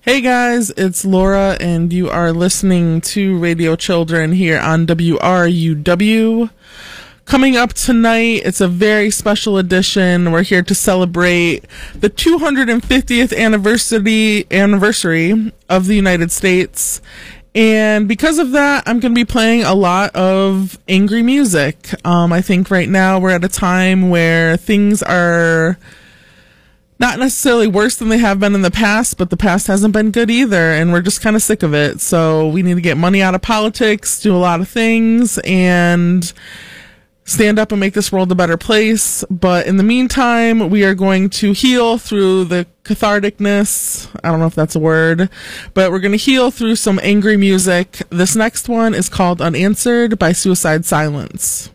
Hey guys, it's Laura, and you are listening to Radio Children here on WRUW. Coming up tonight, it's a very special edition. We're here to celebrate the 250th anniversary of the United States. And because of that, I'm going to be playing a lot of angry music. I think right now we're at a time where things are not necessarily worse than they have been in the past, but the past hasn't been good either, and we're just kind of sick of it. So we need to get money out of politics, do a lot of things, and stand up and make this world a better place. But in the meantime, we are going to heal through the catharticness. I don't know if that's a word, but we're going to heal through some angry music. This next one is called Unanswered by Suicide Silence.